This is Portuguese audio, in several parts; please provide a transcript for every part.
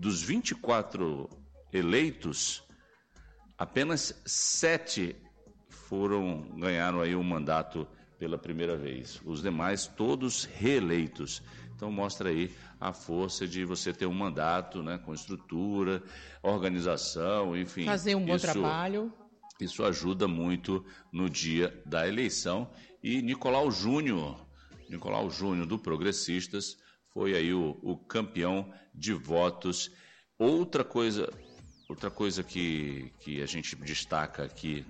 dos 24 eleitos, apenas 7 ganharam aí um mandato pela primeira vez. Os demais, todos reeleitos. Então, mostra aí a força de você ter um mandato, né, com estrutura, organização, enfim. Fazer um bom trabalho. Isso ajuda muito no dia da eleição. E Nicolau Júnior do Progressistas, foi aí o campeão de votos. Outra coisa que a gente destaca aqui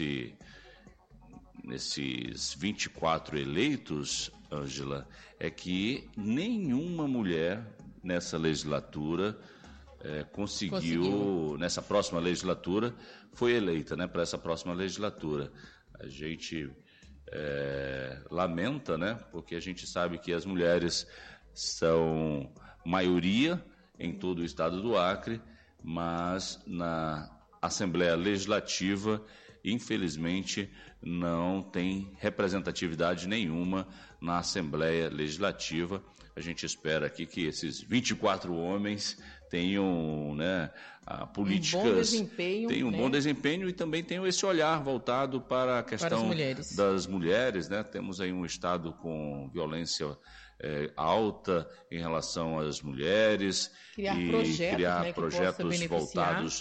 nesses 24 eleitos, Ângela, é que nenhuma mulher nessa legislatura conseguiu, nessa próxima legislatura, foi eleita, né, para essa próxima legislatura. A gente lamenta, né, porque a gente sabe que as mulheres são maioria em todo o estado do Acre, mas na Assembleia Legislativa, infelizmente, não tem representatividade nenhuma na Assembleia Legislativa. A gente espera aqui que esses 24 homens tenham, né, políticas, tenham um bom desempenho e também tenham esse olhar voltado para a questão das mulheres, né? Temos aí um estado com violência alta em relação às mulheres, criar projetos voltados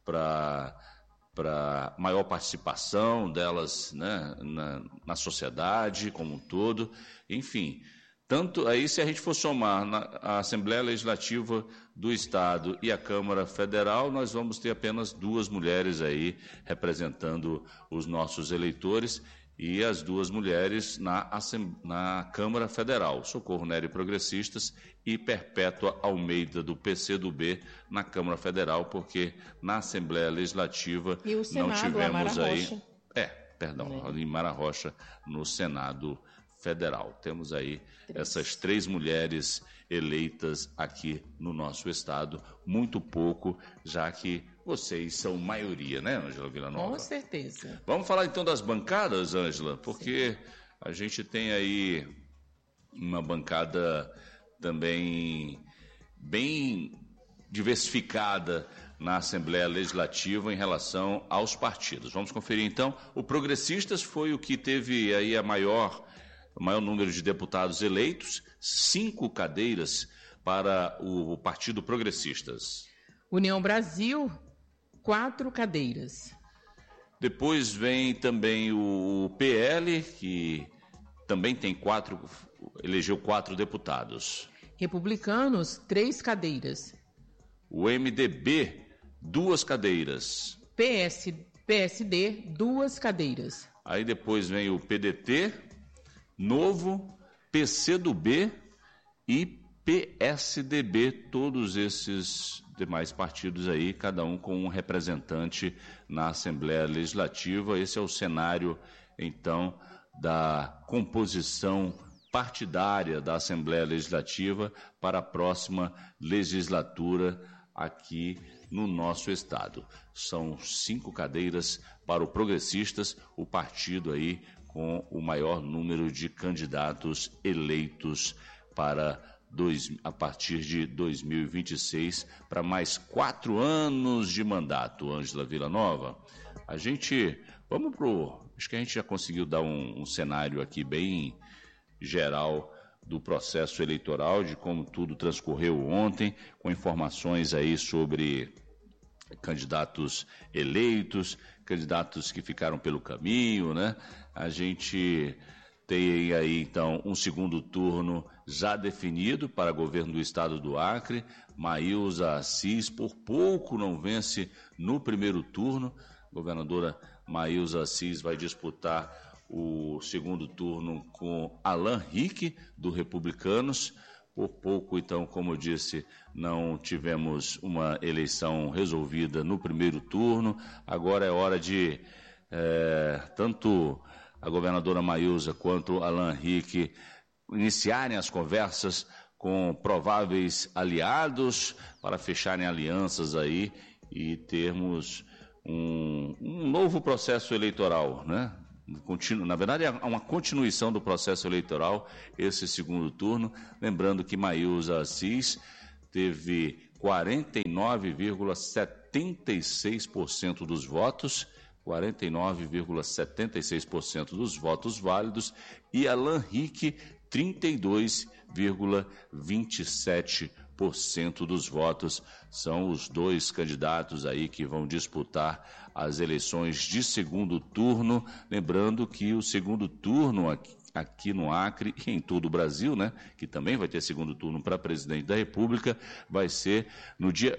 para maior participação delas, né, na sociedade como um todo. Enfim, tanto aí, se a gente for somar a Assembleia Legislativa do Estado e a Câmara Federal, nós vamos ter apenas 2 mulheres aí representando os nossos eleitores, e as 2 mulheres na Câmara Federal, Socorro Nery Progressistas e Perpétua Almeida do PCdoB na Câmara Federal, porque na Assembleia Legislativa e o Senado, não tivemos aí... Rocha. Limara Rocha no Senado Federal. Temos aí essas 3 mulheres eleitas aqui no nosso estado, muito pouco, já que vocês são maioria, né, Ângela Villanova? Com certeza. Vamos falar então das bancadas, Ângela, porque a gente tem aí uma bancada também bem diversificada na Assembleia Legislativa em relação aos partidos. Vamos conferir então. O Progressistas foi o que teve aí o maior número de deputados eleitos, 5 cadeiras para o Partido Progressistas. União Brasil, 4 cadeiras. Depois vem também o PL, que também tem elegeu 4 deputados. Republicanos, 3 cadeiras. O MDB, 2 cadeiras. PSD, 2 cadeiras. Aí depois vem o PDT, Novo, PCdoB e PSDB, todos esses demais partidos aí, cada um com um representante na Assembleia Legislativa. Esse é o cenário, então, da composição partidária da Assembleia Legislativa para a próxima legislatura aqui no nosso estado. São 5 cadeiras para o Progressistas, o partido aí com o maior número de candidatos eleitos a partir de 2026, para mais 4 anos de mandato, Ângela Villanova. Acho que a gente já conseguiu dar um cenário aqui bem geral do processo eleitoral, de como tudo transcorreu ontem, com informações aí sobre candidatos eleitos, candidatos que ficaram pelo caminho, né? A gente tem aí, então, um segundo turno já definido para governo do estado do Acre. Maílza Assis, por pouco, não vence no primeiro turno. A governadora Maílza Assis vai disputar o segundo turno com Alan Rick, do Republicanos. Por pouco, então, como eu disse, não tivemos uma eleição resolvida no primeiro turno. Agora é hora de tanto a governadora Maílza quanto Alan Rick iniciarem as conversas com prováveis aliados para fecharem alianças aí e termos um novo processo eleitoral, né? Na verdade, é uma continuação do processo eleitoral, esse segundo turno. Lembrando que Maílza Assis teve 49,76% dos votos, 49,76% dos votos válidos, e Alan Rick, 32,27% dos votos. São os dois candidatos aí que vão disputar as eleições de segundo turno. Lembrando que o segundo turno aqui no Acre e em todo o Brasil, né, que também vai ter segundo turno para presidente da República, vai ser no dia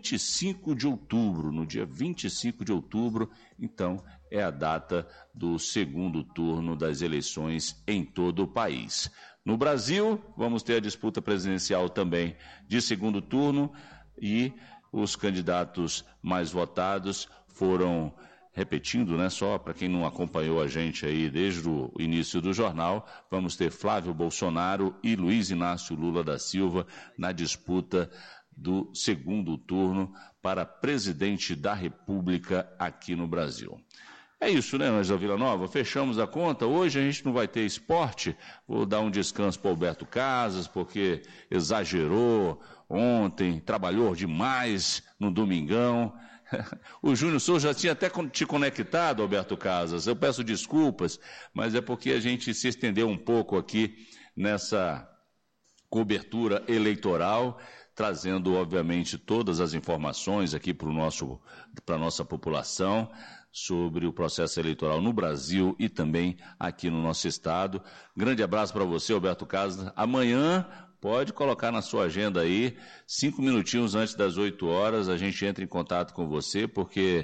25 de outubro. No dia 25 de outubro, então, é a data do segundo turno das eleições em todo o país. No Brasil, vamos ter a disputa presidencial também de segundo turno e os candidatos mais votados foram, repetindo, né, só para quem não acompanhou a gente aí desde o início do jornal, vamos ter Flávio Bolsonaro e Luiz Inácio Lula da Silva na disputa do segundo turno para presidente da República aqui no Brasil. É isso, né, Ângela Villanova? Fechamos a conta. Hoje a gente não vai ter esporte. Vou dar um descanso para o Alberto Casas, porque exagerou ontem, trabalhou demais no domingão. O Júnior Souza já tinha até te conectado, Alberto Casas. Eu peço desculpas, mas é porque a gente se estendeu um pouco aqui nessa cobertura eleitoral, trazendo, obviamente, todas as informações aqui para a nossa população sobre o processo eleitoral no Brasil e também aqui no nosso estado. Grande abraço para você, Alberto Casas. Amanhã, pode colocar na sua agenda aí, 5 minutinhos antes das 8 horas, a gente entra em contato com você, porque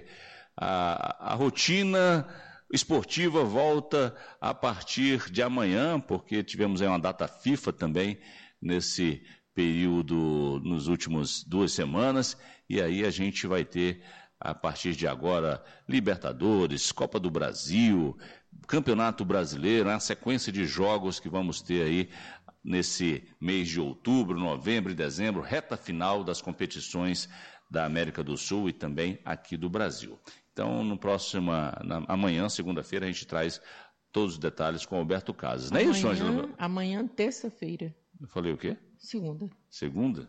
a rotina esportiva volta a partir de amanhã, porque tivemos aí uma data FIFA também nesse período, nos últimos 2 semanas, e aí a gente vai ter, a partir de agora, Libertadores, Copa do Brasil, Campeonato Brasileiro, uma sequência de jogos que vamos ter aí nesse mês de outubro, novembro e dezembro, reta final das competições da América do Sul e também aqui do Brasil. Então, amanhã, segunda-feira, a gente traz todos os detalhes com o Alberto Casas. Não é isso, Ângela? Amanhã, terça-feira. Eu falei o quê? Segunda. Segunda?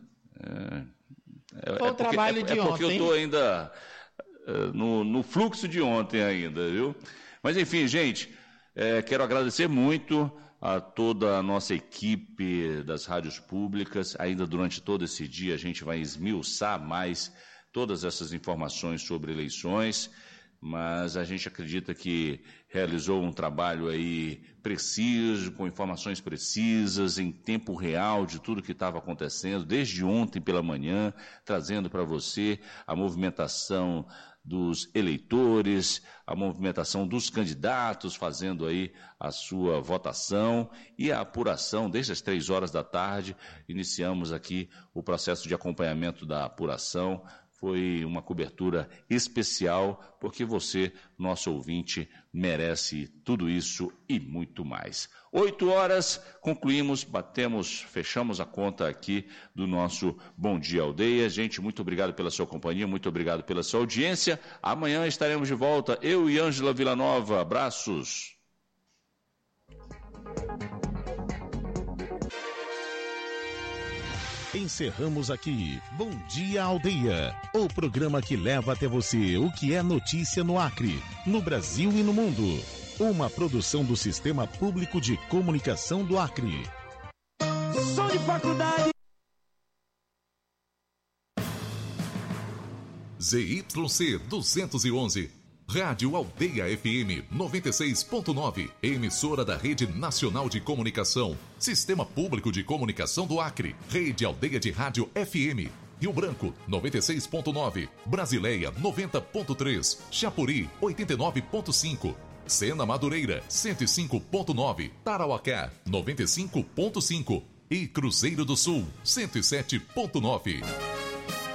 Foi o trabalho de ontem. É porque eu estou ainda no fluxo de ontem ainda, viu? Mas, enfim, gente, quero agradecer muito a toda a nossa equipe das rádios públicas. Ainda durante todo esse dia a gente vai esmiuçar mais todas essas informações sobre eleições, mas a gente acredita que realizou um trabalho aí preciso, com informações precisas, em tempo real de tudo que estava acontecendo, desde ontem pela manhã, trazendo para você a movimentação dos eleitores, a movimentação dos candidatos, fazendo aí a sua votação e a apuração. Desde as 3 horas da tarde, iniciamos aqui o processo de acompanhamento da apuração. Foi uma cobertura especial, porque você, nosso ouvinte, merece tudo isso e muito mais. 8 horas, concluímos, fechamos a conta aqui do nosso Bom Dia Aldeia. Gente, muito obrigado pela sua companhia, muito obrigado pela sua audiência. Amanhã estaremos de volta, eu e Ângela Villanova. Abraços. Encerramos aqui Bom Dia Aldeia, o programa que leva até você o que é notícia no Acre, no Brasil e no mundo. Uma produção do Sistema Público de Comunicação do Acre. Som de faculdade. ZYC 211, Rádio Aldeia FM 96.9, emissora da Rede Nacional de Comunicação, Sistema Público de Comunicação do Acre, Rede Aldeia de Rádio FM, Rio Branco 96.9, Brasileia 90.3, Chapuri 89.5, Sena Madureira 105.9, Tarauacá 95.5 e Cruzeiro do Sul 107.9.